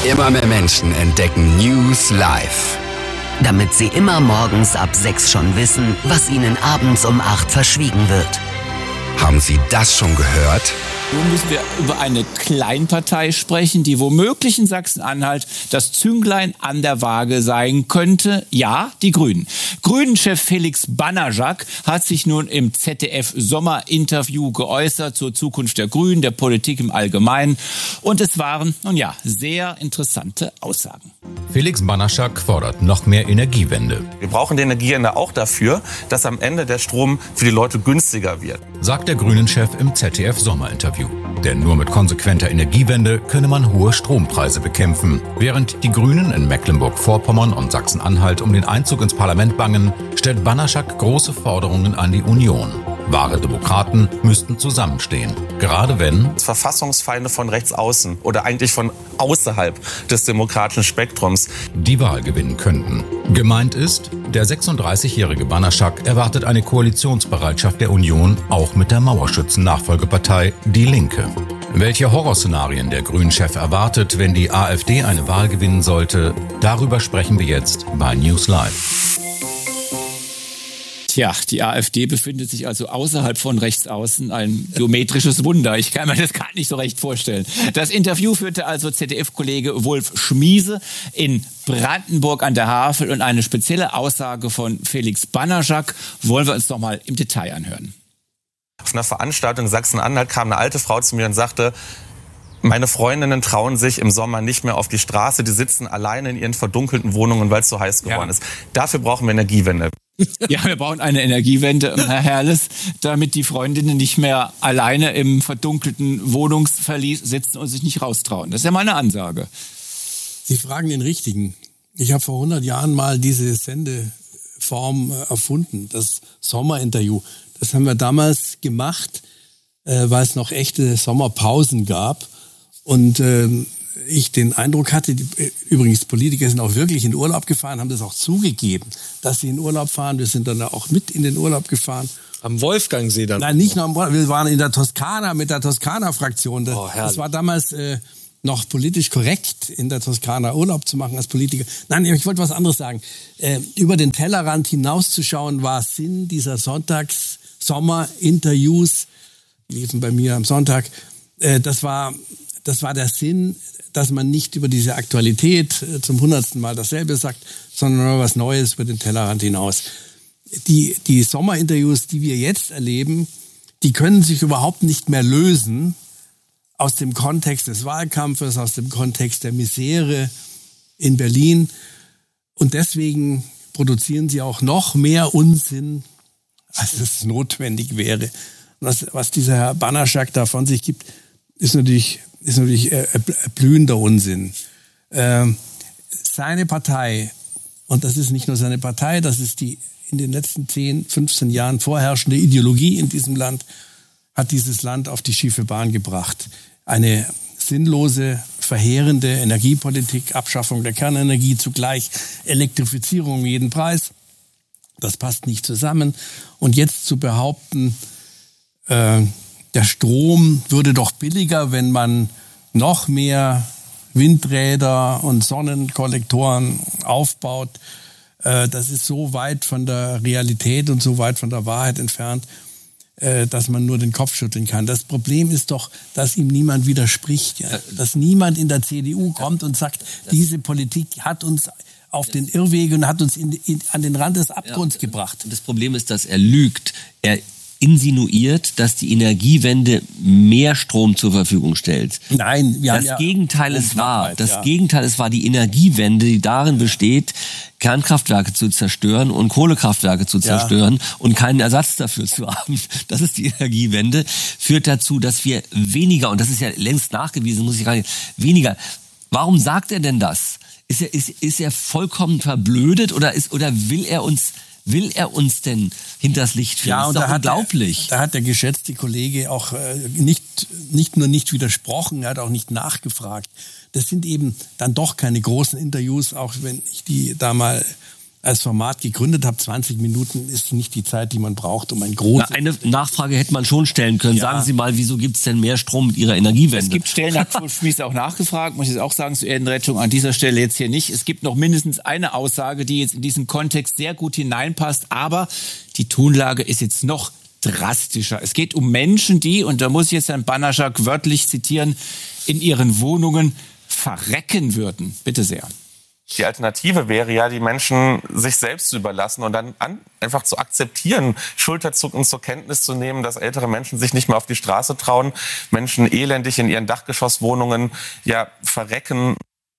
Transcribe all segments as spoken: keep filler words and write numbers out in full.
Immer mehr Menschen entdecken News Live. Damit sie immer morgens ab sechs schon wissen, was ihnen abends um acht verschwiegen wird. Haben Sie das schon gehört? Nun müssen wir über eine Kleinpartei sprechen, die womöglich in Sachsen-Anhalt das Zünglein an der Waage sein könnte. Ja, die Grünen. Grünen-Chef Felix Banajak hat sich nun im Z D F-Sommerinterview geäußert zur Zukunft der Grünen, der Politik im Allgemeinen. Und es waren, nun ja, sehr interessante Aussagen. Felix Banajak fordert noch mehr Energiewende. Wir brauchen die Energiewende auch dafür, dass am Ende der Strom für die Leute günstiger wird, sagt der Grünen-Chef im Z D F-Sommerinterview. Denn nur mit konsequenter Energiewende könne man hohe Strompreise bekämpfen. Während die Grünen in Mecklenburg-Vorpommern und Sachsen-Anhalt um den Einzug ins Parlament bangen, stellt Banajak große Forderungen an die Union. Wahre Demokraten müssten zusammenstehen. Gerade wenn Verfassungsfeinde von rechts außen oder eigentlich von außerhalb des demokratischen Spektrums die Wahl gewinnen könnten. Gemeint ist, der sechsunddreißigjährige Banajak erwartet eine Koalitionsbereitschaft der Union, auch mit der Mauerschützen-Nachfolgepartei Die Linke. Welche Horrorszenarien der Grünen-Chef erwartet, wenn die AfD eine Wahl gewinnen sollte, darüber sprechen wir jetzt bei News Live. Tja, die AfD befindet sich also außerhalb von rechts außen, ein geometrisches Wunder. Ich kann mir das gar nicht so recht vorstellen. Das Interview führte also Z D F-Kollege Wolf Schmiese in Brandenburg an der Havel und eine spezielle Aussage von Felix Banajak wollen wir uns noch mal im Detail anhören. Auf einer Veranstaltung in Sachsen-Anhalt kam eine alte Frau zu mir und sagte: Meine Freundinnen trauen sich im Sommer nicht mehr auf die Straße, die sitzen alleine in ihren verdunkelten Wohnungen, weil es so heiß geworden Ja. ist. Dafür brauchen wir Energiewende. Ja, wir brauchen eine Energiewende, Herr Herrles, damit die Freundinnen nicht mehr alleine im verdunkelten Wohnungsverlies sitzen und sich nicht raustrauen. Das ist ja mal eine Ansage. Sie fragen den Richtigen. Ich habe vor hundert Jahren mal diese Sendeform erfunden, das Sommerinterview. Das haben wir damals gemacht, weil es noch echte Sommerpausen gab. Und ähm, ich den Eindruck hatte, die, übrigens Politiker sind auch wirklich in Urlaub gefahren, haben das auch zugegeben, dass sie in Urlaub fahren. Wir sind dann auch mit in den Urlaub gefahren. Am Wolfgangsee dann? Nein, nicht nur am Wolfgangsee. Wir waren in der Toskana mit der Toskana-Fraktion. Das, Oh, das war damals äh, noch politisch korrekt, in der Toskana Urlaub zu machen als Politiker. Nein, ich wollte was anderes sagen. Äh, über den Tellerrand hinauszuschauen war Sinn dieser Sonntags-Sommer-Interviews, liefen bei mir am Sonntag. Äh, das war, das war der Sinn, dass man nicht über diese Aktualität zum hundertsten Mal dasselbe sagt, sondern nur was Neues über den Tellerrand hinaus. Die, die Sommerinterviews, die wir jetzt erleben, die können sich überhaupt nicht mehr lösen aus dem Kontext des Wahlkampfes, aus dem Kontext der Misere in Berlin. Und deswegen produzieren sie auch noch mehr Unsinn, als es notwendig wäre. Und was, was dieser Herr Banajak da von sich gibt, ist natürlich ist natürlich äh, blühender Unsinn. Ähm, seine Partei, und das ist nicht nur seine Partei, das ist die in den letzten zehn, fünfzehn Jahren vorherrschende Ideologie in diesem Land, hat dieses Land auf die schiefe Bahn gebracht. Eine sinnlose, verheerende Energiepolitik, Abschaffung der Kernenergie, zugleich Elektrifizierung um jeden Preis. Das passt nicht zusammen. Und jetzt zu behaupten, äh, der Strom würde doch billiger, wenn man noch mehr Windräder und Sonnenkollektoren aufbaut. Das ist so weit von der Realität und so weit von der Wahrheit entfernt, dass man nur den Kopf schütteln kann. Das Problem ist doch, dass ihm niemand widerspricht. Ja? Dass niemand in der C D U kommt und sagt, diese Politik hat uns auf den Irrweg und hat uns in, in, an den Rand des Abgrunds ja, gebracht. Das Problem ist, dass er lügt. Er insinuiert, dass die Energiewende mehr Strom zur Verfügung stellt. Nein, wir das haben ja Gegenteil ist wahr. Das ja. Gegenteil ist wahr. Die Energiewende, die darin besteht, Kernkraftwerke zu zerstören und Kohlekraftwerke zu zerstören ja. und keinen Ersatz dafür zu haben. Das ist die Energiewende. Führt dazu, dass wir weniger, und das ist ja längst nachgewiesen, muss ich gar nicht, weniger. Warum sagt er denn das? Ist er, ist, ist er vollkommen verblödet oder ist, oder will er uns Will er uns denn hinters Licht führen? Ja, das und ist doch da unglaublich. Hat, da hat der geschätzte Kollege auch äh, nicht, nicht nur nicht widersprochen, er hat auch nicht nachgefragt. Das sind eben dann doch keine großen Interviews, auch wenn ich die da mal als Format gegründet habe. zwanzig Minuten ist nicht die Zeit, die man braucht, um ein großes... Na, eine Nachfrage hätte man schon stellen können. Ja. Sagen Sie mal, wieso gibt es denn mehr Strom mit Ihrer Energiewende? Es gibt Stellen, hat Wolf Schmies auch nachgefragt, muss ich jetzt auch sagen, zur Erdenrettung an dieser Stelle jetzt hier nicht. Es gibt noch mindestens eine Aussage, die jetzt in diesen Kontext sehr gut hineinpasst, aber die Tonlage ist jetzt noch drastischer. Es geht um Menschen, die, und da muss ich jetzt Herrn Banaschak wörtlich zitieren, in ihren Wohnungen verrecken würden. Bitte sehr. Die Alternative wäre ja, die Menschen sich selbst zu überlassen und dann an, einfach zu akzeptieren, Schulterzucken zur Kenntnis zu nehmen, dass ältere Menschen sich nicht mehr auf die Straße trauen, Menschen elendig in ihren Dachgeschosswohnungen ja verrecken.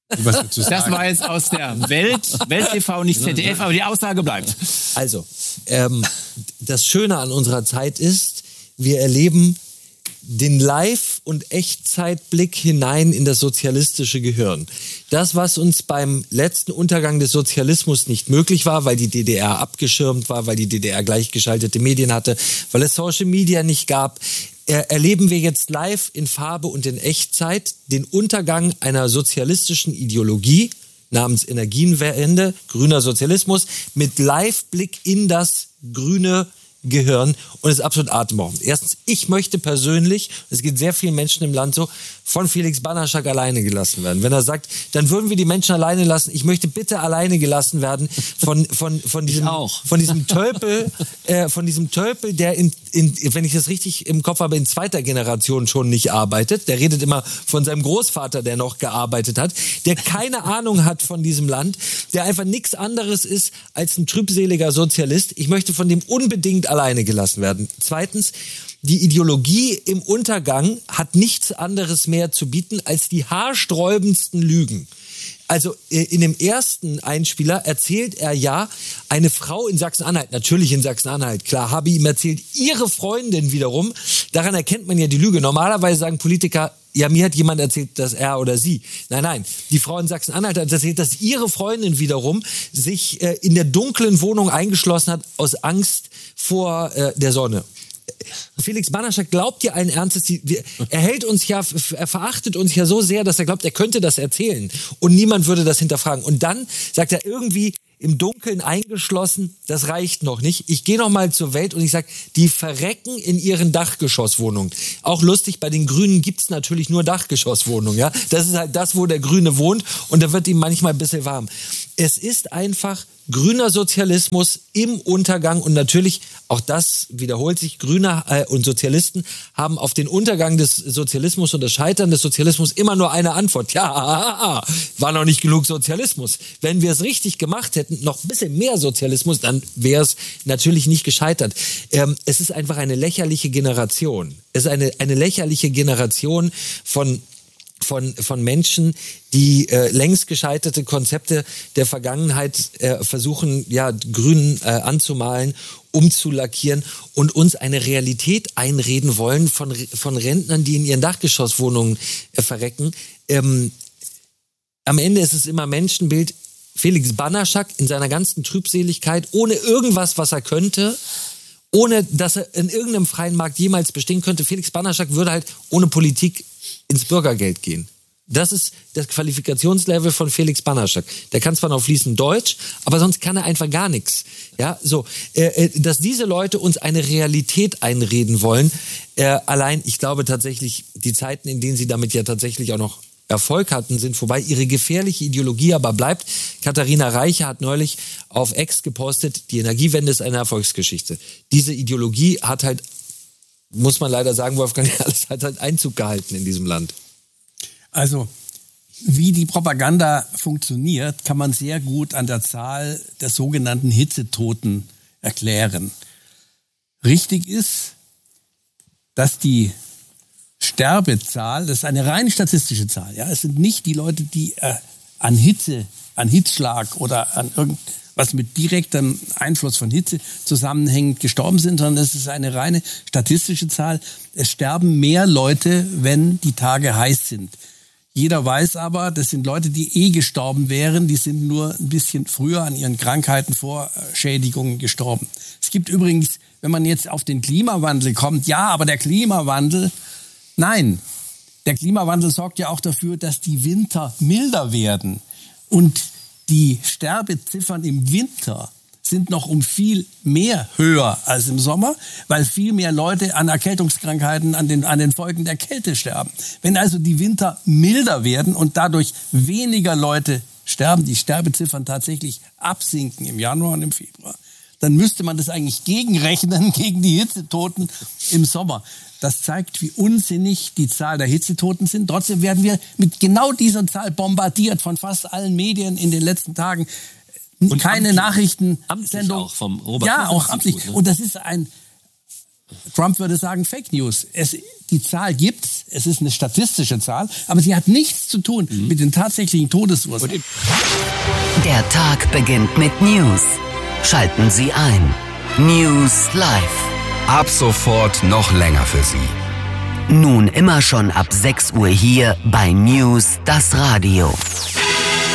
Das war jetzt aus der Welt, Welt T V, nicht Z D F, aber die Aussage bleibt. Also, ähm, das Schöne an unserer Zeit ist, wir erleben den Live- und Echtzeitblick hinein in das sozialistische Gehirn. Das, was uns beim letzten Untergang des Sozialismus nicht möglich war, weil die D D R abgeschirmt war, weil die D D R gleichgeschaltete Medien hatte, weil es Social Media nicht gab, erleben wir jetzt live in Farbe und in Echtzeit den Untergang einer sozialistischen Ideologie namens Energiewende, grüner Sozialismus, mit Live-Blick in das grüne Gehirn, und es ist absolut atemberaubend. Erstens, ich möchte persönlich, es geht sehr vielen Menschen im Land so, von Felix Banaschak alleine gelassen werden. Wenn er sagt, dann würden wir die Menschen alleine lassen. Ich möchte bitte alleine gelassen werden von von von diesem von diesem Tölpel, äh, von diesem Tölpel, der in, in wenn ich das richtig im Kopf habe, in zweiter Generation schon nicht arbeitet. Der redet immer von seinem Großvater, der noch gearbeitet hat, der keine Ahnung hat von diesem Land, der einfach nichts anderes ist als ein trübseliger Sozialist. Ich möchte von dem unbedingt alleine gelassen werden. Zweitens, die Ideologie im Untergang hat nichts anderes mehr zu bieten als die haarsträubendsten Lügen. Also in dem ersten Einspieler erzählt er ja, eine Frau in Sachsen-Anhalt, natürlich in Sachsen-Anhalt, klar, habe ihm erzählt, ihre Freundin wiederum, daran erkennt man ja die Lüge. Normalerweise sagen Politiker, ja, mir hat jemand erzählt, dass er oder sie. Nein, nein, die Frau in Sachsen-Anhalt hat erzählt, dass ihre Freundin wiederum sich äh, in der dunklen Wohnung eingeschlossen hat aus Angst vor äh, der Sonne. Felix Banaschak glaubt ja allen Ernstes, er hält uns ja, er verachtet uns ja so sehr, dass er glaubt, er könnte das erzählen und niemand würde das hinterfragen. Und dann sagt er irgendwie im Dunkeln eingeschlossen, das reicht noch nicht. Ich gehe noch mal zur Welt und ich sage, die verrecken in ihren Dachgeschosswohnungen. Auch lustig, bei den Grünen gibt's natürlich nur Dachgeschosswohnungen. Ja? Das ist halt das, wo der Grüne wohnt, und da wird ihm manchmal ein bisschen warm. Es ist einfach grüner Sozialismus im Untergang, und natürlich, auch das wiederholt sich, Grüne äh, und Sozialisten haben auf den Untergang des Sozialismus und das Scheitern des Sozialismus immer nur eine Antwort. Ja, war noch nicht genug Sozialismus. Wenn wir es richtig gemacht hätten, noch ein bisschen mehr Sozialismus, dann wäre es natürlich nicht gescheitert. Ähm, es ist einfach eine lächerliche Generation. Es ist eine, eine lächerliche Generation von von von Menschen, die äh, längst gescheiterte Konzepte der Vergangenheit äh, versuchen, ja, grün äh, anzumalen, umzulackieren und uns eine Realität einreden wollen von von Rentnern, die in ihren Dachgeschosswohnungen äh, verrecken. Ähm, am Ende ist es immer Menschenbild. Felix Banaschak in seiner ganzen Trübseligkeit, ohne irgendwas, was er könnte, ohne dass er in irgendeinem freien Markt jemals bestehen könnte. Felix Banaschak würde halt ohne Politik ins Bürgergeld gehen. Das ist das Qualifikationslevel von Felix Banaschak. Der kann zwar noch fließend Deutsch, aber sonst kann er einfach gar nichts. Ja, so, äh, dass diese Leute uns eine Realität einreden wollen, äh, allein, ich glaube tatsächlich, die Zeiten, in denen sie damit ja tatsächlich auch noch Erfolg hatten, sind vorbei. Ihre gefährliche Ideologie aber bleibt. Katharina Reiche hat neulich auf X gepostet, die Energiewende ist eine Erfolgsgeschichte. Diese Ideologie hat halt, muss man leider sagen, Wolfgang, alles hat halt Einzug gehalten in diesem Land. Also, wie die Propaganda funktioniert, kann man sehr gut an der Zahl der sogenannten Hitzetoten erklären. Richtig ist, dass die Sterbezahl, das ist eine rein statistische Zahl, ja, es sind nicht die Leute, die äh, an Hitze, an Hitzschlag oder an irgendwas mit direktem Einfluss von Hitze zusammenhängend gestorben sind, sondern es ist eine reine statistische Zahl. Es sterben mehr Leute, wenn die Tage heiß sind. Jeder weiß aber, das sind Leute, die eh gestorben wären, die sind nur ein bisschen früher an ihren Krankheiten, Vorschädigungen gestorben. Es gibt übrigens, wenn man jetzt auf den Klimawandel kommt, ja, aber der Klimawandel, nein, der Klimawandel sorgt ja auch dafür, dass die Winter milder werden. Und Die Sterbeziffern im Winter sind noch um viel mehr höher als im Sommer, weil viel mehr Leute an Erkältungskrankheiten, an den, an den Folgen der Kälte sterben. Wenn also die Winter milder werden und dadurch weniger Leute sterben, die Sterbeziffern tatsächlich absinken im Januar und im Februar, dann müsste man das eigentlich gegenrechnen gegen die Hitzetoten im Sommer. Das zeigt, wie unsinnig die Zahl der Hitzetoten sind. Trotzdem werden wir mit genau dieser Zahl bombardiert von fast allen Medien in den letzten Tagen. Und keine amtlich, Nachrichtensendung. Auch vom Robert ja, auch amtlich. Ne? Und das ist ein, Trump würde sagen, Fake News. Es, die Zahl gibt's, es ist eine statistische Zahl, aber sie hat nichts zu tun mhm. mit den tatsächlichen Todesursachen. Der Tag beginnt mit News. Schalten Sie ein. News Live. Ab sofort noch länger für Sie. Nun immer schon ab sechs Uhr hier bei News, das Radio.